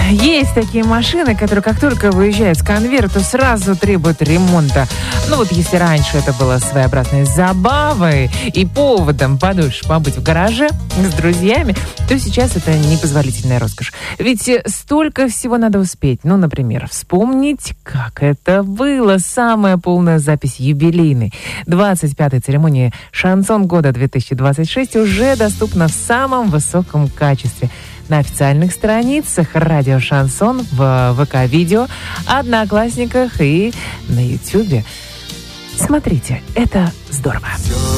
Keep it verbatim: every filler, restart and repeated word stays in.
есть такие машины, которые как только выезжают с конвейера, то сразу требуют ремонта. Ну вот если раньше это было своеобразной забавой и поводом подольше побыть в гараже с друзьями, то сейчас это непозволительная роскошь. Ведь столько всего надо успеть. Ну, например, вспомнить, как это было. Самая полная запись юбилейной двадцать пятой церемонии «Шансон года две тысячи двадцать шесть» уже доступна в самом высоком качестве на официальных страницах радио «Шансон», в ВК-видео, Одноклассниках и на Ютьюбе. Смотрите, это здорово.